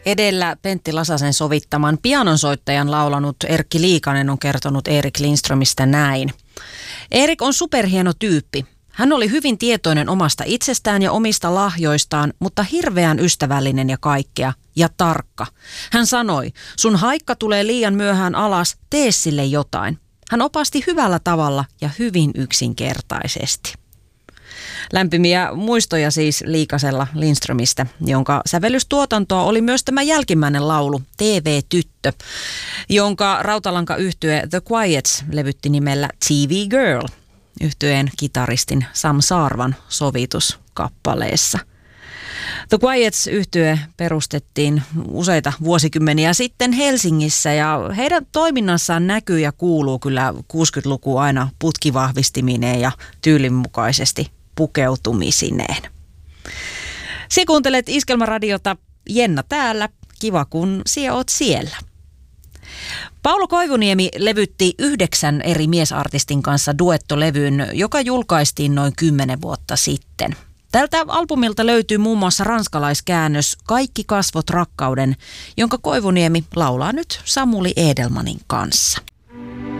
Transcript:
Edellä Pentti Lasasen sovittaman pianonsoittajan laulanut Erkki Liikanen on kertonut Erik Lindströmistä näin. Erik on superhieno tyyppi. Hän oli hyvin tietoinen omasta itsestään ja omista lahjoistaan, mutta hirveän ystävällinen ja kaikkea. Ja tarkka. Hän sanoi, sun haikka tulee liian myöhään alas, tee sille jotain. Hän opasti hyvällä tavalla ja hyvin yksinkertaisesti. Lämpimiä muistoja siis Liikasella Lindströmistä, jonka sävellystuotantoa oli myös tämä jälkimmäinen laulu TV-tyttö, jonka rautalankayhtye The Quiets levytti nimellä TV Girl, yhtyeen kitaristin Sam Saarvan sovituskappaleessa. The Quiets-yhtye perustettiin useita vuosikymmeniä sitten Helsingissä ja heidän toiminnassaan näkyy ja kuuluu kyllä 60-luku aina putkivahvistimineen ja tyylinmukaisesti pukeutumisineen. Sinä kuuntelet Iskelmäradiota, Jenna täällä, kiva kun sinä oot siellä. Paula Koivuniemi levytti 9 eri miesartistin kanssa duettolevyn, joka julkaistiin noin 10 vuotta sitten. Tältä albumilta löytyy muun muassa ranskalaiskäännös Kaikki kasvot rakkauden, jonka Koivuniemi laulaa nyt Samuli Edelmanin kanssa.